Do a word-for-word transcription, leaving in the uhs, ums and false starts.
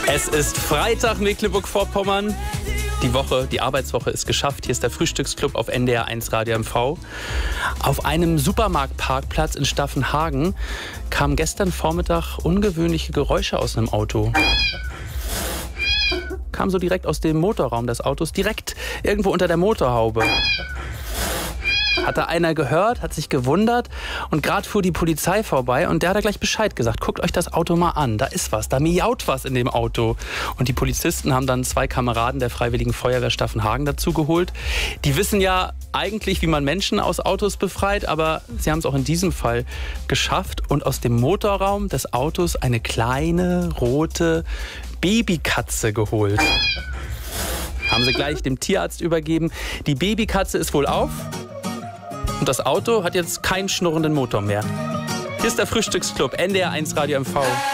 Es ist Freitag, Mecklenburg-Vorpommern. Die Woche, die Arbeitswoche ist geschafft. Hier ist der Frühstücksclub auf N D R eins Radio M V. Auf einem Supermarktparkplatz in Staffenhagen kamen gestern Vormittag ungewöhnliche Geräusche aus einem Auto. Kam so direkt aus dem Motorraum des Autos, direkt irgendwo unter der Motorhaube. Hat da einer gehört, hat sich gewundert und gerade fuhr die Polizei vorbei und der hat da gleich Bescheid gesagt. Guckt euch das Auto mal an, da ist was, da miaut was in dem Auto. Und die Polizisten haben dann zwei Kameraden der Freiwilligen Feuerwehr Staffenhagen dazu geholt. Die wissen ja eigentlich, wie man Menschen aus Autos befreit, aber sie haben es auch in diesem Fall geschafft und aus dem Motorraum des Autos eine kleine, rote Babykatze geholt. Haben sie gleich dem Tierarzt übergeben. Die Babykatze ist wohl auf. Und das Auto hat jetzt keinen schnurrenden Motor mehr. Hier ist der Frühstücksclub, N D R eins Radio M V.